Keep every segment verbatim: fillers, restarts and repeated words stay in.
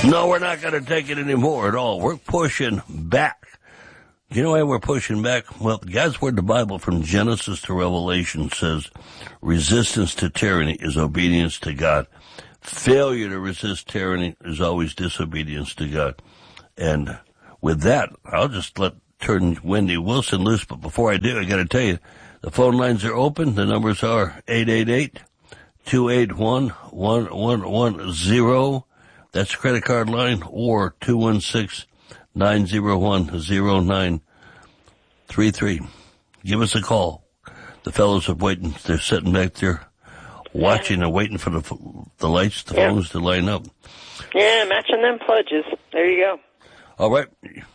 No, we're not going to take it anymore at all. We're pushing back. You know why we're pushing back? Well, God's Word, the Bible, from Genesis to Revelation, says resistance to tyranny is obedience to God. Failure to resist tyranny is always disobedience to God. And with that, I'll just let turn Wendy Wilson loose. But before I do, I got to tell you, the phone lines are open. The numbers are eight eight eight, two eight one, one one one zero. That's a credit card line, or two one six, nine zero one, zero nine three three. Give us a call. The fellows are waiting. They're sitting back there watching and waiting for the the lights, the yeah. phones to line up. Yeah, matching them pledges. There you go. All right.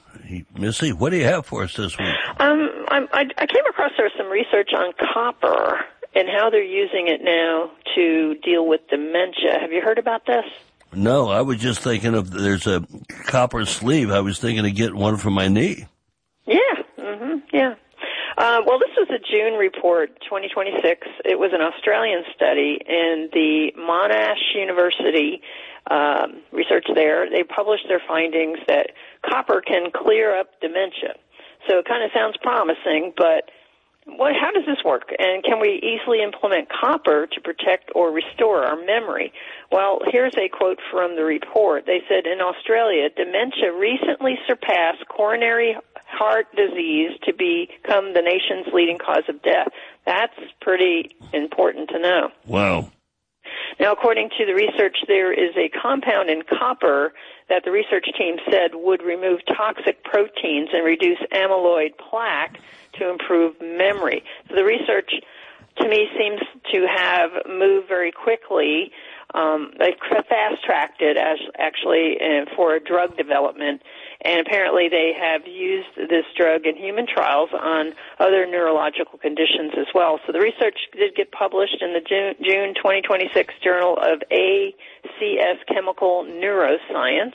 Missy, what do you have for us this week? Um, I'm, I, I came across there some research on copper and how they're using it now to deal with dementia. Have you heard about this? No, I was just thinking of there's a copper sleeve. I was thinking of getting one for my knee. Yeah, mm-hmm, yeah. Uh, well, this was a June report, twenty twenty-six. It was an Australian study, and the Monash University um, research there, they published their findings that copper can clear up dementia. So it kind of sounds promising, but what, how does this work? And can we easily implement copper to protect or restore our memory? Well, here's a quote from the report. They said, in Australia, dementia recently surpassed coronary heart disease to become the nation's leading cause of death. That's pretty important to know. Wow. Now, according to the research, there is a compound in copper that the research team said would remove toxic proteins and reduce amyloid plaque to improve memory. So the research, to me, seems to have moved very quickly. Um, they fast-tracked it as actually uh, for a drug development, and apparently they have used this drug in human trials on other neurological conditions as well. So the research did get published in the June, June twenty twenty-six Journal of A C S Chemical Neuroscience.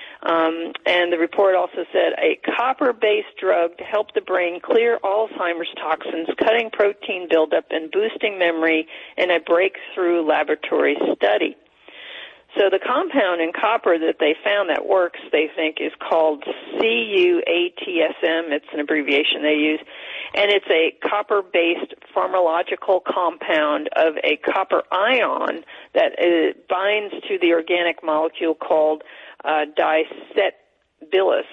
Um, and the report also said a copper-based drug to help the brain clear Alzheimer's toxins, cutting protein buildup and boosting memory in a breakthrough laboratory study. So the compound in copper that they found that works, they think, is called C U A T S M. It's an abbreviation they use. And it's a copper-based pharmacological compound of a copper ion that uh, binds to the organic molecule called uh, diacetylbillus.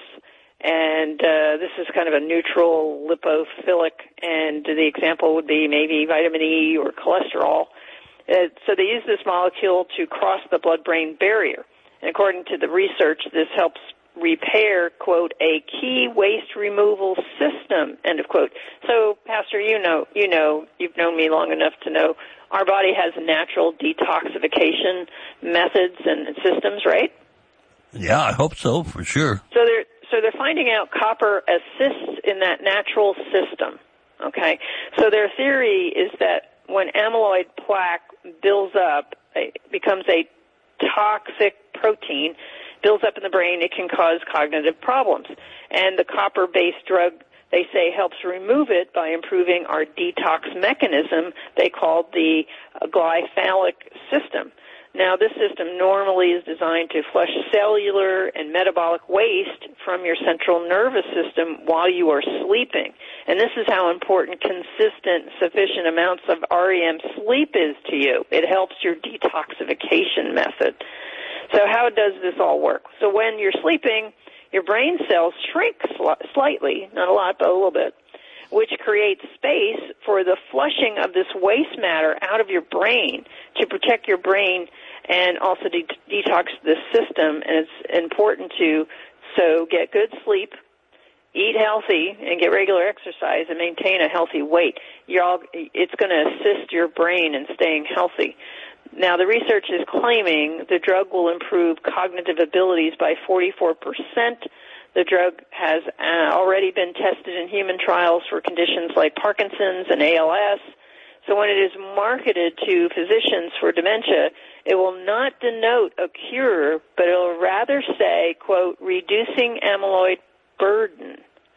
And uh, this is kind of a neutral lipophilic, and the example would be maybe vitamin E or cholesterol. Uh, so they use this molecule to cross the blood-brain barrier. And according to the research, this helps repair, quote, a key waste removal system, end of quote. So, Pastor, you know, you know, you've known me long enough to know our body has natural detoxification methods and systems, right? Yeah, I hope so, for sure. So they're, so they're finding out copper assists in that natural system, okay? So their theory is that when amyloid plaque builds up, it becomes a toxic protein, builds up in the brain, it can cause cognitive problems. And the copper-based drug, they say, helps remove it by improving our detox mechanism they call the glyphalic system. Now, this system normally is designed to flush cellular and metabolic waste from your central nervous system while you are sleeping. And this is how important consistent, sufficient amounts of R E M sleep is to you. It helps your detoxification method. So how does this all work? So when you're sleeping, your brain cells shrink sl- slightly, not a lot, but a little bit, which creates space for the flushing of this waste matter out of your brain to protect your brain and also de- detox the system. And it's important to so get good sleep, eat healthy, and get regular exercise and maintain a healthy weight. You're all, it's going to assist your brain in staying healthy. Now, the research is claiming the drug will improve cognitive abilities by forty-four percent. The drug has uh, already been tested in human trials for conditions like Parkinson's and A L S. So when it is marketed to physicians for dementia, it will not denote a cure, but it will rather say, quote, reducing amyloid burden.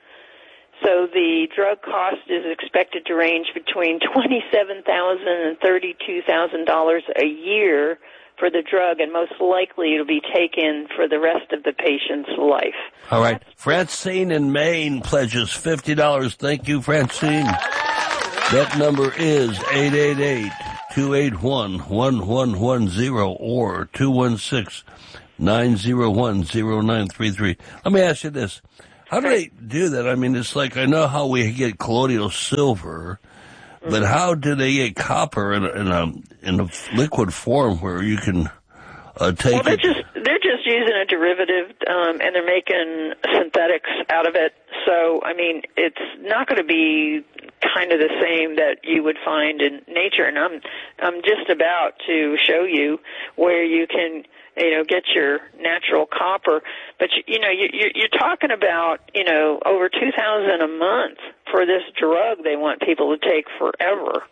So the drug cost is expected to range between twenty-seven thousand dollars and thirty-two thousand dollars a year for the drug, and most likely it'll be taken for the rest of the patient's life. All right. Francine in Maine pledges fifty dollars. Thank you, Francine. That number is eight eight eight, two eight one, one one one zero or two one six, nine zero one, zero nine three three. Let me ask you this. How do they do that? I mean, it's like, I know how we get colloidal silver, but how do they get copper in a, in a, in a liquid form where you can uh, take well, they're it? Just, they're just using a derivative, um, and they're making synthetics out of it. So, I mean, it's not going to be kind of the same that you would find in nature. And I'm, I'm just about to show you where you can, you know, get your natural copper. But, you, you know, you, you're talking about, you know, over two thousand dollars a month for this drug they want people to take forever.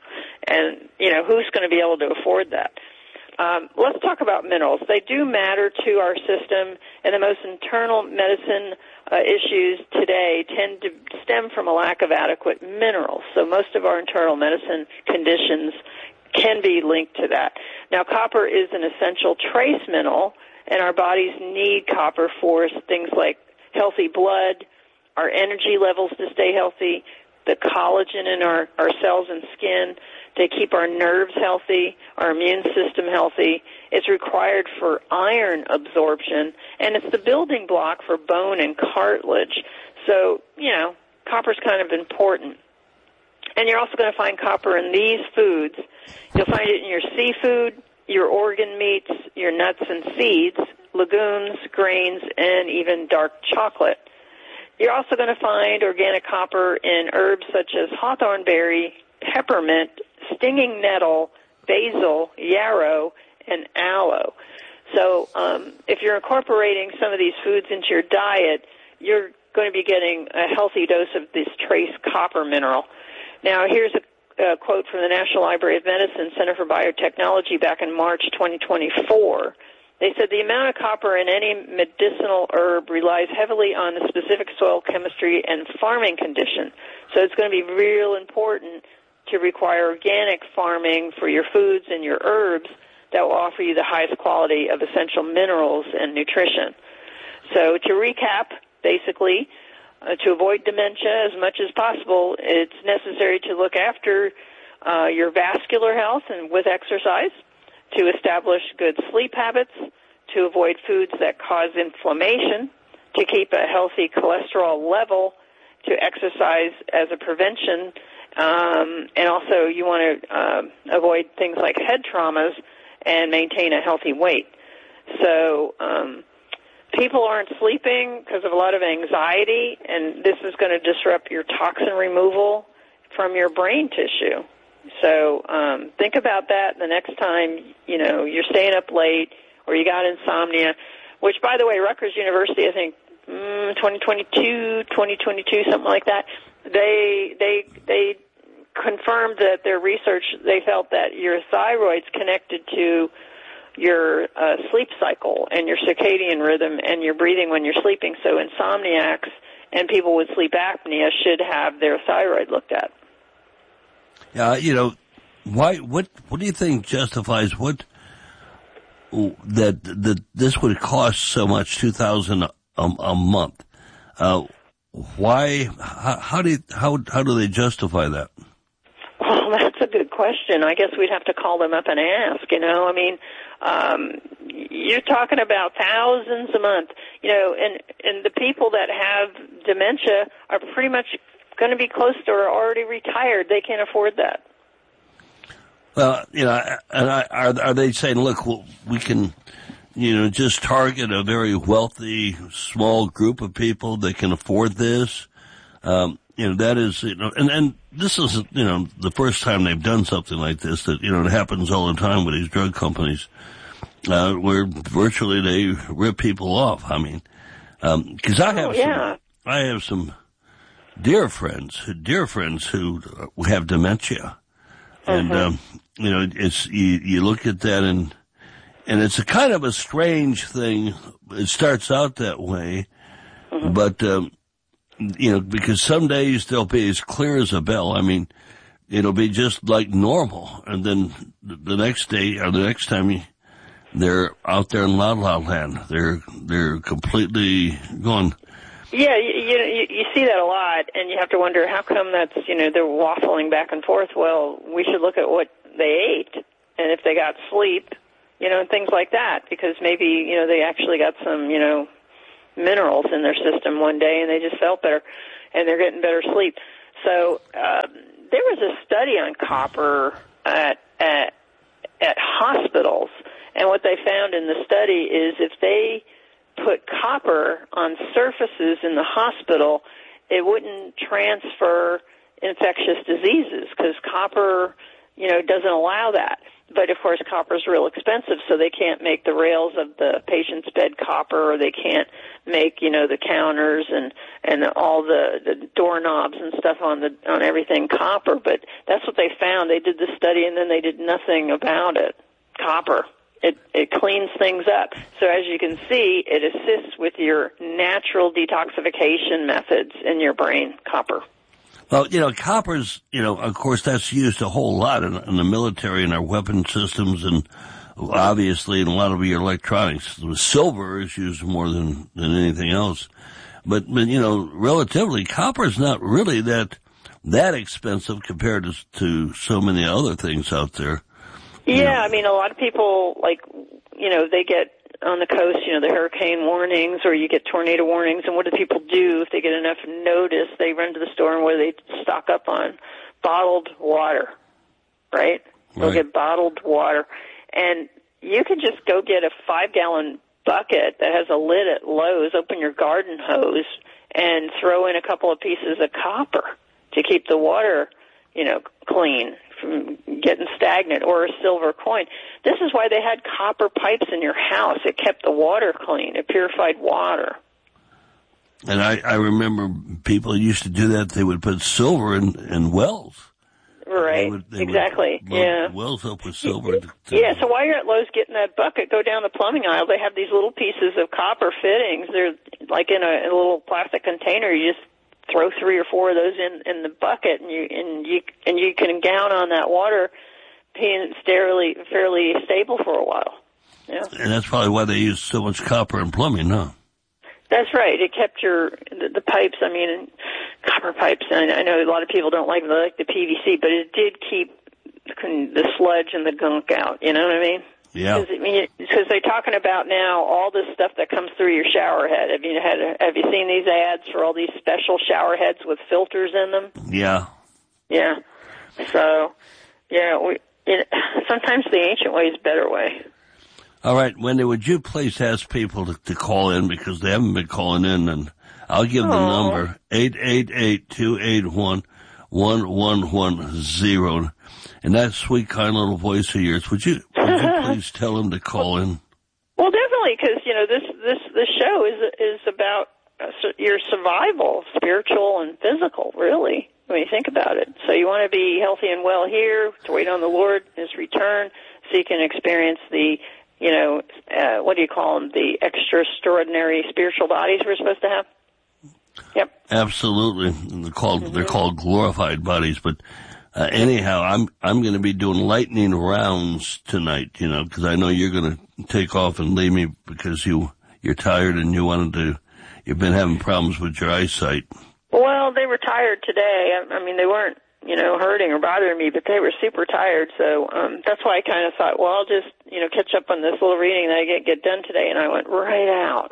And, you know, who's going to be able to afford that? Um, let's talk about minerals. They do matter to our system, and the most internal medicine uh, issues today tend to stem from a lack of adequate minerals. So most of our internal medicine conditions can be linked to that. Now, copper is an essential trace mineral, and our bodies need copper for things like healthy blood, our energy levels to stay healthy, the collagen in our, our cells and skin, to keep our nerves healthy, our immune system healthy. It's required for iron absorption, and it's the building block for bone and cartilage. So, you know, copper's kind of important. And you're also going to find copper in these foods. You'll find it in your seafood, your organ meats, your nuts and seeds, legumes, grains, and even dark chocolate. You're also going to find organic copper in herbs such as hawthorn berry, peppermint, stinging nettle, basil, yarrow, and aloe. So um, if you're incorporating some of these foods into your diet, you're going to be getting a healthy dose of this trace copper mineral. Now, here's a, a quote from the National Library of Medicine Center for Biotechnology back in March twenty twenty-four. They said the amount of copper in any medicinal herb relies heavily on the specific soil chemistry and farming condition. So it's going to be real important to require organic farming for your foods and your herbs that will offer you the highest quality of essential minerals and nutrition. So to recap, basically, uh, to avoid dementia as much as possible, it's necessary to look after uh, your vascular health and with exercise, to establish good sleep habits, to avoid foods that cause inflammation, to keep a healthy cholesterol level, to exercise as a prevention, um, and also you want to um, avoid things like head traumas and maintain a healthy weight. So um, people aren't sleeping because of a lot of anxiety, and this is going to disrupt your toxin removal from your brain tissue. So um, think about that the next time, you know, you're staying up late or you got insomnia, which, by the way, Rutgers University, I think, mm, twenty twenty-two, twenty twenty-two, something like that, they they they confirmed that their research, they felt that your thyroid's connected to your uh, sleep cycle and your circadian rhythm and your breathing when you're sleeping. So insomniacs and people with sleep apnea should have their thyroid looked at. Uh, you know, why? What? What do you think justifies what that that this would cost so much, two thousand a, a month? Uh, why? How, how do you, how how do they justify that? Well, that's a good question. I guess we'd have to call them up and ask. You know, I mean, um, you're talking about thousands a month. You know, and and the people that have dementia are pretty much going to be close to or already retired. They can't afford that. Well, you know, and I, are are they saying, look, well, we can, you know, just target a very wealthy small group of people that can afford this? Um, you know, that is, you know, and and this is, you know, the first time they've done something like this. That, you know, it happens all the time with these drug companies, uh, where virtually they rip people off. I mean, um, because I have, oh, yeah. some, I have some. Dear friends, dear friends who have dementia, and uh-huh. um, you know, it's you, you look at that and and it's a kind of a strange thing. It starts out that way, uh-huh. but um, you know, because some days they'll be as clear as a bell. I mean, it'll be just like normal, and then the next day or the next time you they're out there in La La Land. They're they're completely gone. Yeah, you, you you see that a lot, and you have to wonder how come that's, you know, they're waffling back and forth. Well, we should look at what they ate, and if they got sleep, you know, and things like that, because maybe, you know, they actually got some, you know, minerals in their system one day, and they just felt better, and they're getting better sleep. So um, there was a study on copper at, at at hospitals, and what they found in the study is if they put copper on surfaces in the hospital, it wouldn't transfer infectious diseases because copper, you know, doesn't allow that. But, of course, copper's real expensive, so they can't make the rails of the patient's bed copper, or they can't make, you know, the counters and, and all the, the doorknobs and stuff on the on everything copper. But that's what they found. They did the study, and then they did nothing about it. Copper. It, it cleans things up. So as you can see, it assists with your natural detoxification methods in your brain, copper. Well, you know, copper's, you know, of course, that's used a whole lot in, in the military and our weapon systems and obviously in a lot of your electronics. Silver is used more than, than anything else. But, but, you know, relatively, copper's not really that, that expensive compared to, to so many other things out there. Yeah, know. I mean, a lot of people, like, you know, they get on the coast, you know, the hurricane warnings, or you get tornado warnings, and what do people do if they get enough notice? They run to the store, and what do they stock up on? Bottled water, right? They'll Right. get bottled water. And you can just go get a five-gallon bucket that has a lid at Lowe's, open your garden hose, and throw in a couple of pieces of copper to keep the water, you know, clean from getting stagnant, or a silver coin. This is why they had copper pipes in your house. It kept the water clean. It purified water. And I, I remember people used to do that. They would put silver in, in wells. Right, They would, they exactly, would load yeah. wells up with silver. To, to, Yeah, so while you're at Lowe's getting that bucket, go down the plumbing aisle. They have these little pieces of copper fittings. They're like in a, in a little plastic container. You just throw three or four of those in, in the bucket, and you and you and you can gown on that water, being fairly fairly stable for a while. Yeah, and that's probably why they use so much copper in plumbing, huh? that's right. It kept your the, the pipes. I mean, copper pipes. And I know a lot of people don't like they like the P V C, but it did keep the sludge and the gunk out. You know what I mean? Yeah. Because I mean, because they're talking about now all this stuff that comes through your shower head. Have you had? Have you seen these ads for all these special shower heads with filters in them? Yeah. Yeah. So, yeah, we. It, sometimes the ancient way is a better way. All right, Wendy, would you please ask people to, to call in because they haven't been calling in, and I'll give the Aww. number eight eight eight, two eight one, one one one zero. And that sweet, kind little voice of yours, would you, would you please tell them to call in? Well, definitely, because you know this this this show is is about uh, your survival, spiritual and physical, really, when you think about it. So you want to be healthy and well here, to wait on the Lord, His return, so you can experience the, you know, uh, what do you call them, the extraordinary spiritual bodies we're supposed to have. Yep. Absolutely. And they're called Mm-hmm. they're called glorified bodies, but. Uh, anyhow, I'm I'm going to be doing lightning rounds tonight, you know, because I know you're going to take off and leave me because you you're tired and you wanted to. You've been having problems with your eyesight. Well, they were tired today. I, I mean, they weren't, you know, hurting or bothering me, but they were super tired. So um, that's why I kind of thought, well, I'll just, you know, catch up on this little reading that I get get done today, and I went right out.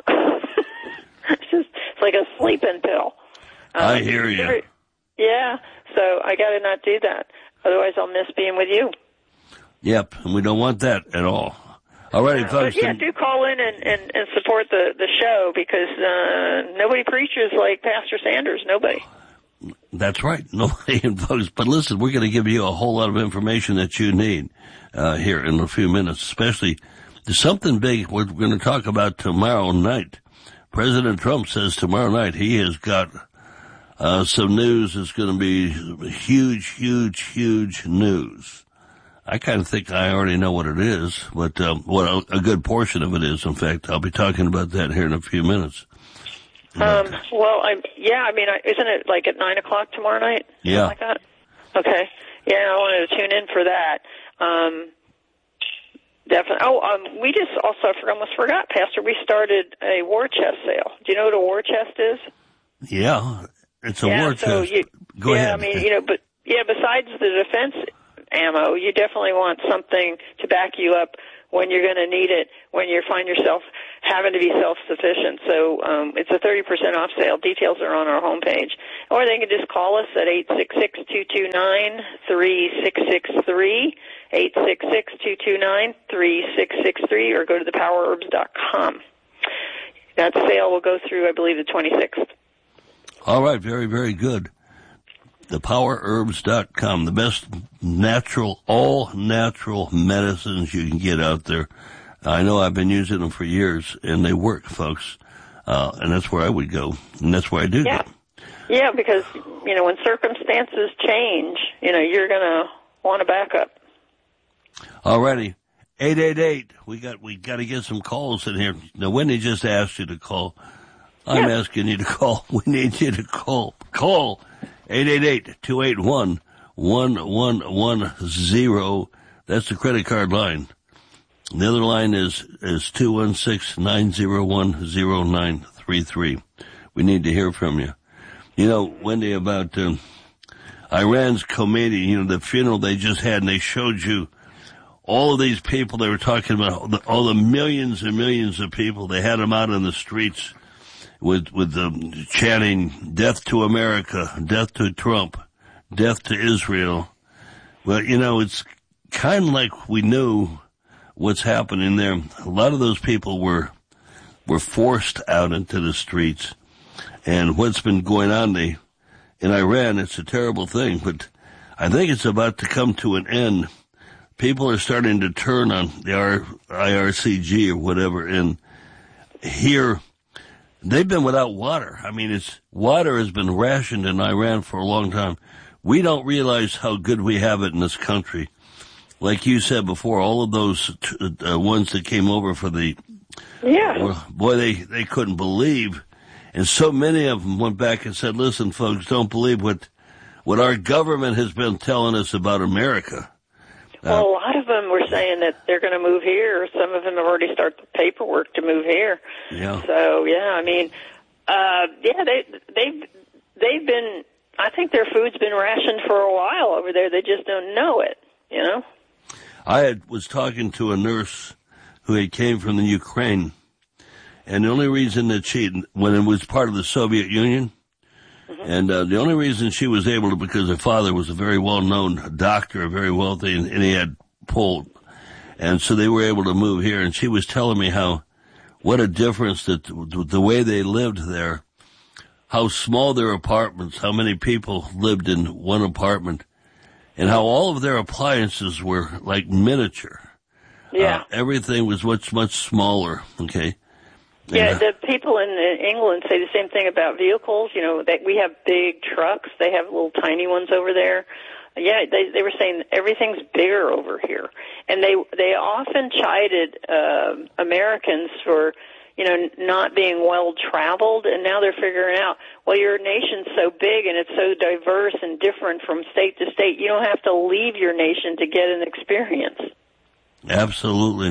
It's just it's like a sleeping pill. Um, I hear you. Yeah. So I got to not do that. Otherwise, I'll miss being with you. Yep, and we don't want that at all. All righty, Uh, folks. but yeah, do call in and, and, and support the, the show because uh, nobody preaches like Pastor Sanders. Nobody. That's right. Nobody, folks. But listen, we're going to give you a whole lot of information that you need uh, here in a few minutes, especially there's something big we're going to talk about tomorrow night. President Trump says tomorrow night he has got Uh, some news is going to be huge, huge, huge news. I kind of think I already know what it is, but um, what a, a good portion of it is. In fact, I'll be talking about that here in a few minutes. Um, well, I yeah, I mean, I, isn't it like at nine o'clock tomorrow night? Yeah. Something like that. Okay. Yeah, I wanted to tune in for that. Um, Definitely. Oh, um, we just also I almost forgot, Pastor. We started a war chest sale. Do you know what a war chest is? Yeah, it's a yeah, war so chest. You, Go yeah, ahead. I mean, you know, but yeah, besides the defense ammo, you definitely want something to back you up when you're going to need it, when you find yourself having to be self-sufficient. So um, it's a thirty percent off sale. Details are on our homepage. Or they can just call us at eight six six, two two nine, three six six three, eight six six, two two nine, three six six three, or go to the power herbs dot com. That sale will go through, I believe, the twenty-sixth. All right, very, very good. the power herbs dot com, the best natural, all natural medicines you can get out there. I know I've been using them for years, and they work, folks. Uh, and that's where I would go, and that's where I do yeah. go. Yeah, because, you know, when circumstances change, you know, you're going to want a backup. All righty. eight eight eight. We got, we got to get some calls in here. Now, Wendy just asked you to call. I'm yeah. asking you to call. We need you to call. Call. eight eight eight, two eight one, one one one zero. That's the credit card line. The other line is, is two one six, nine zero one, zero nine three three. We need to hear from you. You know, Wendy, about um, Iran's Khomeini, you know, the funeral they just had, and they showed you all of these people. They were talking about all the, all the millions and millions of people. They had them out in the streets with with um, chanting, "Death to America, death to Trump, death to Israel." Well, you know, it's kind of like we knew what's happening there. A lot of those people were were forced out into the streets. And what's been going on they, in Iran, it's a terrible thing, but I think it's about to come to an end. People are starting to turn on the I R C G or whatever, and here they've been without water. I mean, it's water has been rationed in Iran for a long time. We don't realize how good we have it in this country. Like you said before, all of those uh, ones that came over for the yeah, well, boy, they they couldn't believe. And so many of them went back and said, "Listen, folks, don't believe what what our government has been telling us about America." Well, uh, a lot of them were saying that they're going to move here. Some of them have already started the paperwork to move here. Yeah. So yeah, I mean, uh, yeah, they they've they've been. I think their food's been rationed for a while over there. They just don't know it. You know. I had, was talking to a nurse who had came from the Ukraine. And the only reason that she, when it was part of the Soviet Union, mm-hmm. and uh, the only reason she was able to, because her father was a very well-known doctor, very wealthy, and, and he had pulled. And so they were able to move here. And she was telling me how, what a difference that the way they lived there, how small their apartments, how many people lived in one apartment, and how all of their appliances were like miniature. Yeah. Uh, everything was much, much smaller, okay? Yeah, the people in England say the same thing about vehicles. You know, that we have big trucks. They have little tiny ones over there. Yeah, they they were saying everything's bigger over here, and they they often chided uh, Americans for, you know, not being well traveled, and now they're figuring out, well, your nation's so big and it's so diverse and different from state to state. You don't have to leave your nation to get an experience. Absolutely.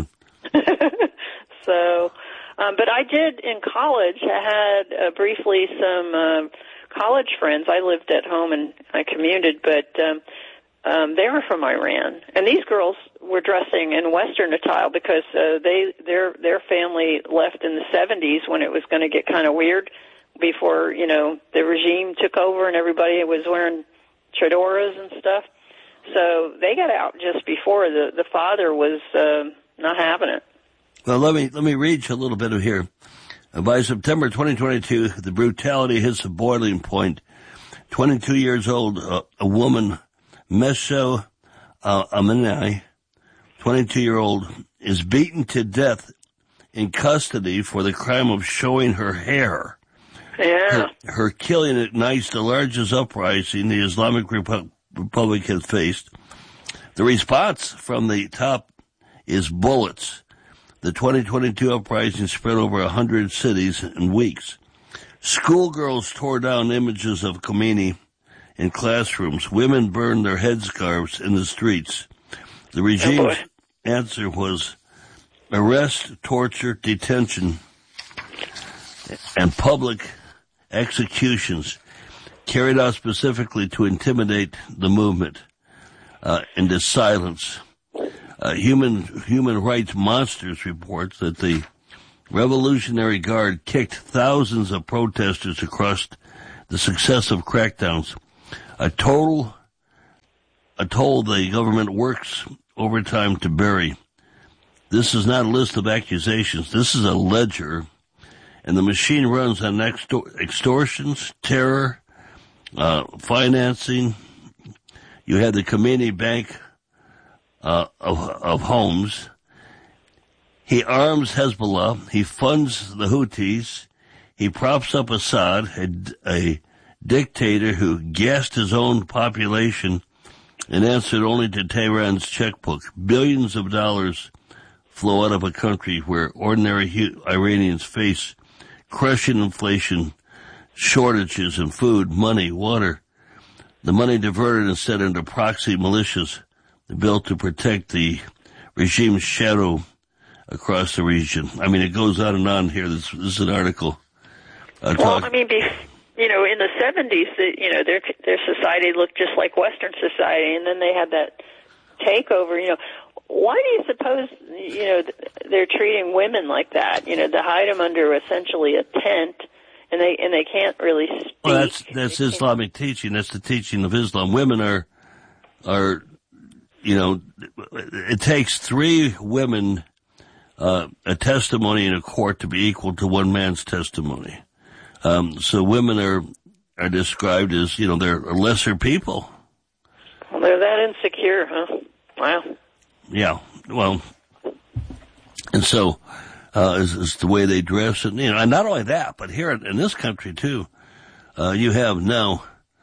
So. Um, but I did in college. I had uh, briefly some uh, college friends. I lived at home and I commuted, but um, um, they were from Iran, and these girls were dressing in Western attire because uh, they their their family left in the seventies when it was going to get kind of weird before, you know, the regime took over and everybody was wearing fedoras and stuff. So they got out just before the the father was uh, not having it. Well, let me let me read you a little bit of here. Uh, by September twenty twenty-two, the brutality hits a boiling point. twenty-two years old, uh, a woman, Mesho uh, Aminai, twenty-two-year-old, is beaten to death in custody for the crime of showing her hair. Yeah. Her, her killing ignites the largest uprising the Islamic Repu- Republic has faced. The response from the top is bullets. The twenty twenty-two uprising spread over a hundred cities in weeks. Schoolgirls tore down images of Khomeini in classrooms. Women burned their headscarves in the streets. The regime's oh answer was arrest, torture, detention, and public executions carried out specifically to intimidate the movement uh, into silence. Uh, human human rights monsters reports that the Revolutionary Guard kicked thousands of protesters across the successive crackdowns. A total, a toll the government works overtime to bury. This is not a list of accusations. This is a ledger, and the machine runs on extor- extortions, terror, uh, financing. You have the Khomeini Bank uh, of, of Homes. He arms Hezbollah. He funds the Houthis. He props up Assad, a, a dictator who gassed his own population and answered only to Tehran's checkbook. Billions of dollars flow out of a country where ordinary Iranians face crushing inflation, shortages in food, money, water. The money diverted instead into proxy militias built to protect the regime's shadow across the region. I mean, it goes on and on here. This, this is an article. Uh, well, I mean, you know, in the seventies, you know, their their society looked just like Western society, and then they had that takeover. You know, why do you suppose, you know, they're treating women like that? You know, to hide them under essentially a tent, and they and they can't really speak. Well, that's that's Islamic teaching. That's the teaching of Islam. Women are are, you know, it takes three women uh, a testimony in a court to be equal to one man's testimony. Um, so women are are described as, you know, they're lesser people. Well, they're that insecure, huh? Wow. Yeah, well, and so uh, is, is the way they dress, and you know, and not only that, but here in this country too, uh, you have now.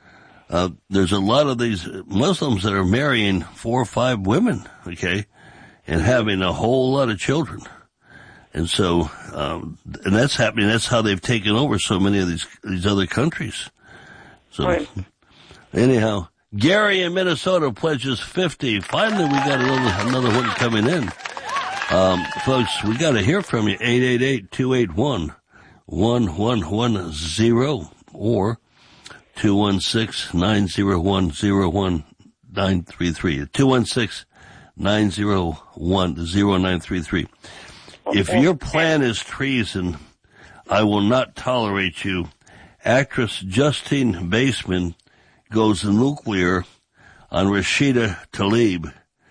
Uh, there's a lot of these Muslims that are marrying four or five women, okay, and having a whole lot of children. And so, um, and that's happening. That's how they've taken over so many of these these other countries. So, right. Anyhow, Gary in Minnesota pledges fifty. Finally, we got another another one coming in, um, folks. We got to hear from you. Eight eight eight two eight one one one one zero or two one six nine zero one zero one nine three three. Two one six nine zero one zero nine three three. If your plan is treason, I will not tolerate you. Actress Justine Baseman goes nuclear on Rashida Tlaib,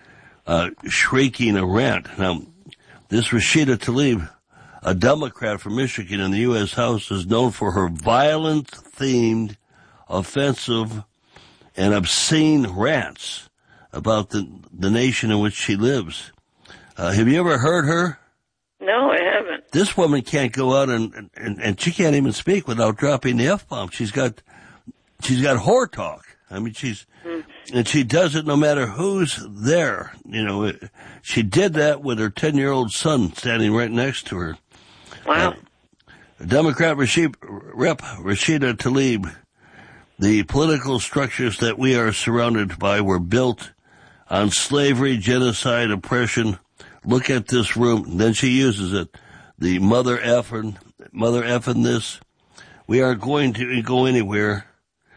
uh, shrieking a rant. Now, this Rashida Tlaib, a Democrat from Michigan in the U S House, is known for her violent-themed, offensive, and obscene rants about the, the nation in which she lives. Uh, have you ever heard her? No, I haven't. This woman can't go out and, and, and she can't even speak without dropping the F-bomb. She's got, she's got whore talk. I mean, she's, mm. and she does it no matter who's there. You know, it, she did that with her ten-year-old son standing right next to her. Wow. Uh, Democrat Rashid, Rep Rashida Tlaib, the political structures that we are surrounded by were built on slavery, genocide, oppression. Look at this room. Then she uses it. The mother effing, mother effing this. We aren't going to go anywhere.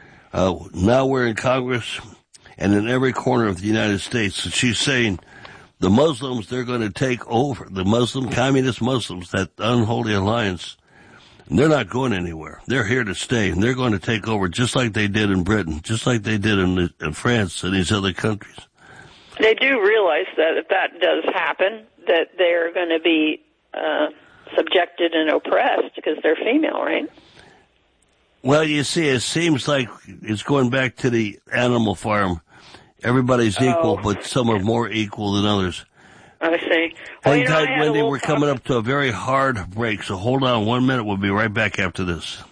Uh, now we're in Congress and in every corner of the United States. And she's saying the Muslims, they're going to take over. The Muslim, communist Muslims, that unholy alliance, and they're not going anywhere. They're here to stay, and they're going to take over just like they did in Britain, just like they did in, in France and these other countries. They do realize that if that does happen, that they're going to be uh, subjected and oppressed because they're female, right? Well, you see, it seems like it's going back to the Animal Farm. Everybody's oh. equal, but some are more equal than others. I see. Well, Hang you know, tight, Wendy. We're talk. coming up to a very hard break, so hold on one minute. We'll be right back after this.